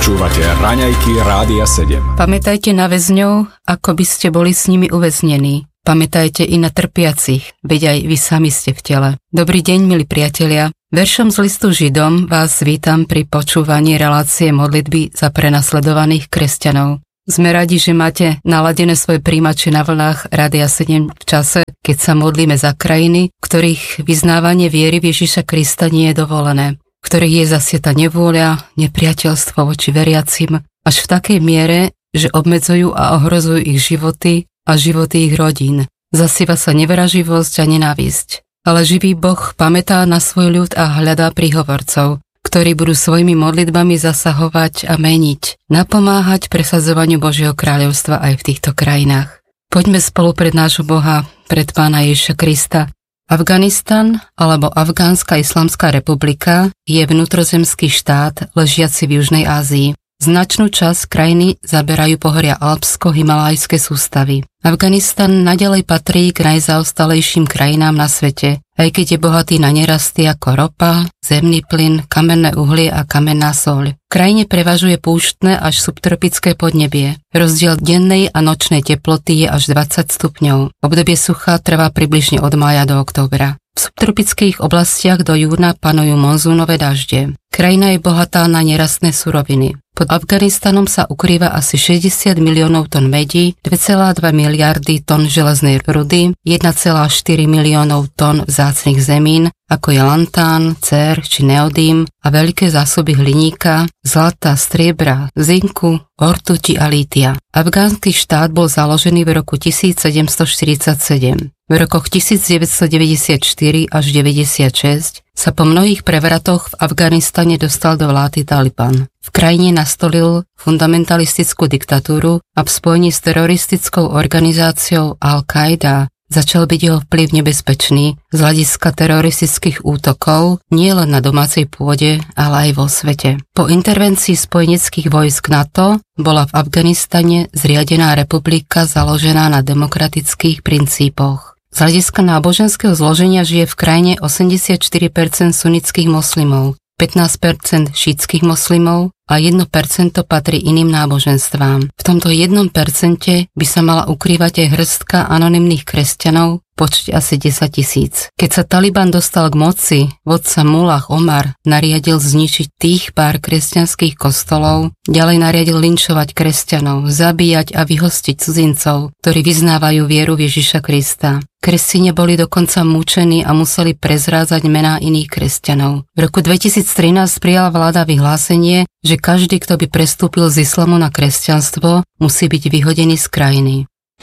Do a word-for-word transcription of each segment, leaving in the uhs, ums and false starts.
Počúvate Raňajky Rádia sedem. Pamätajte na väzňov, ako by ste boli s nimi uväznení. Pamätajte i na trpiacich, veď aj vy sami ste v tele. Dobrý deň, milí priatelia. Veršom z listu Židom vás vítam pri počúvaní relácie modlitby za prenasledovaných kresťanov. Sme radi, že máte naladené svoje príjimače na vlnách Rádia sedem v čase, keď sa modlíme za krajiny, ktorých vyznávanie viery v Ježiša Krista nie je dovolené, v ktorých je zasieta nevôľa, nepriateľstvo voči veriacim, až v takej miere, že obmedzujú a ohrozujú ich životy a životy ich rodín. Zasýva sa nevraživosť a nenávisť. Ale živý Boh pamätá na svoj ľud a hľadá príhovorcov, ktorí budú svojimi modlitbami zasahovať a meniť, napomáhať presadzovaniu Božieho kráľovstva aj v týchto krajinách. Poďme spolu pred nášho Boha, pred Pána Ježiša Krista. Afganistan alebo Afgánska islamská republika je vnútrozemský štát ležiaci v Južnej Ázii. Značnú časť krajiny zaberajú pohoria alpsko-himalajské sústavy. Afganistan naďalej patrí k najzaostalejším krajinám na svete, aj keď je bohatý na nerasty ako ropa, zemný plyn, kamenné uhlie a kamenná soľ. V krajine prevažuje púštne až subtropické podnebie. Rozdiel dennej a nočnej teploty je až dvadsať stupňov. Obdobie sucha trvá približne od mája do októbra. V subtropických oblastiach do júna panujú monzúnové dažde. Krajina je bohatá na nerastné suroviny. Pod Afganistanom sa ukrýva asi šesťdesiat miliónov tón medí, dva celé dva miliardy tón železnej rudy, jeden celé štyri miliónov tón vzácnych zemín, ako je lantán, cér či neodym a veľké zásoby hliníka, zlata, striebra, zinku, ortuti a lítia. Afgánsky štát bol založený v roku tisícsedemstoštyridsaťsedem. V rokoch devätnásťstodeväťdesiatštyri až deväťdesiatšesť sa po mnohých prevratoch v Afganistane dostal do vlády Taliban. V krajine nastolil fundamentalistickú diktatúru a v spojení s teroristickou organizáciou Al-Qaida začal byť jeho vplyv nebezpečný z hľadiska teroristických útokov nielen na domácej pôde, ale aj vo svete. Po intervencii spojeneckých vojsk NATO bola v Afganistane zriadená republika založená na demokratických princípoch. Z hľadiska náboženského zloženia žije v krajine osemdesiatštyri percent sunnických moslimov, pätnásť percent šítskych moslimov a jedno percento patrí iným náboženstvám. V tomto jednom percente by sa mala ukrývať aj hrstka anonymných kresťanov, počte asi desať tisíc. Keď sa Taliban dostal k moci, vodca Mullah Omar nariadil zničiť tých pár kresťanských kostolov, ďalej nariadil linčovať kresťanov, zabíjať a vyhostiť cudzincov, ktorí vyznávajú vieru v Ježiša Krista. Kresťania boli dokonca mučení a museli prezrádzať mená iných kresťanov. V roku dvetisíctrinásť prijala vláda vyhlásenie, že každý, kto by prestúpil z islamu na kresťanstvo, musí byť vyhodený z krajiny.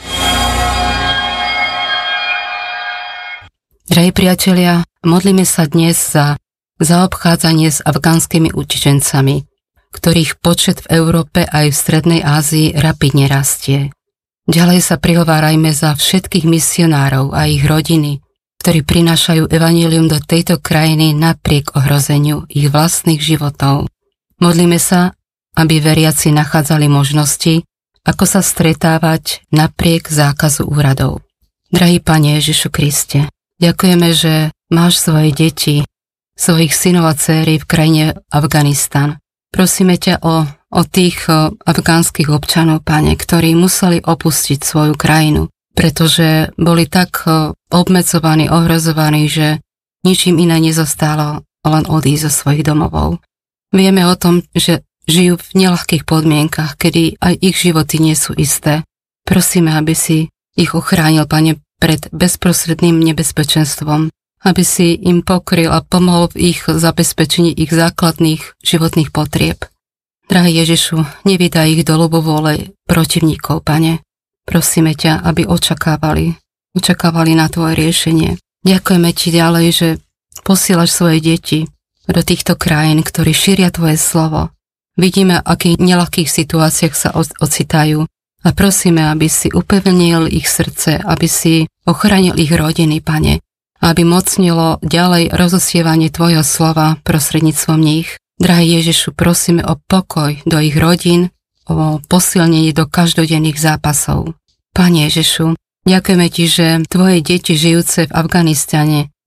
Drahí priatelia, modlíme sa dnes za zaobchádzanie s afgánskymi utečencami, ktorých počet v Európe aj v Strednej Ázii rapidne rastie. Ďalej sa prihovárajme za všetkých misionárov a ich rodiny, ktorí prinášajú evanjelium do tejto krajiny napriek ohrozeniu ich vlastných životov. Modlíme sa, aby veriaci nachádzali možnosti, ako sa stretávať napriek zákazu úradov. Drahý Pane Ježišu Kriste, ďakujeme, že máš svoje deti, svojich synov a dcéry v krajine Afganistan. Prosíme ťa o, o tých o, afgánskych občanov, Pane, ktorí museli opustiť svoju krajinu, pretože boli tak o, obmedzovaní, ohrozovaní, že ničím iné nezostalo, len odísť zo svojich domovov. Vieme o tom, že žijú v neľahkých podmienkach, kedy aj ich životy nie sú isté. Prosíme, aby si ich ochránil, Pane, pred bezprostredným nebezpečenstvom, aby si im pokryl a pomohol v ich zabezpečení ich základných životných potrieb. Drahý Ježišu, nevydaj ich do ľubovôle protivníkov, Pane. Prosíme ťa, aby očakávali, očakávali na tvoje riešenie. Ďakujeme ti ďalej, že posielaš svoje deti do týchto krajín, ktorí šíria tvoje slovo. Vidíme, akých neľahkých situáciách sa ocitajú a prosíme, aby si upevnil ich srdce, aby si ochránil ich rodiny, Pane, aby mocnilo ďalej rozosievanie tvojho slova prostredníctvom nich. Drahý Ježišu, prosíme o pokoj do ich rodín, o posilnenie do každodenných zápasov. Pane Ježišu, ďakujeme ti, že tvoje deti žijúce v Afganistane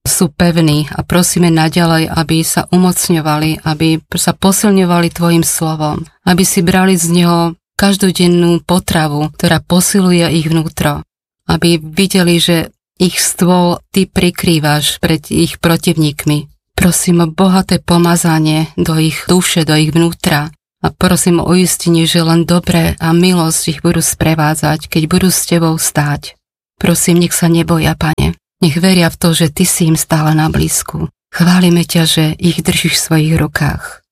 sú pevní a prosíme naďalej, aby sa umocňovali, aby sa posilňovali tvojim slovom, aby si brali z neho každodennú potravu, ktorá posiluje ich vnútro, aby videli, že ich stôl ty prikrývaš pred ich protivníkmi. Prosím o bohaté pomazanie do ich duše, do ich vnútra a prosím o uistenie, že len dobré a milosť ich budú sprevádzať, keď budú s tebou stáť. Prosím, nech sa neboja, Pane, nech veria v to, že ty si im stále na blízku. Chválime ťa, že ich držíš v svojich rukách.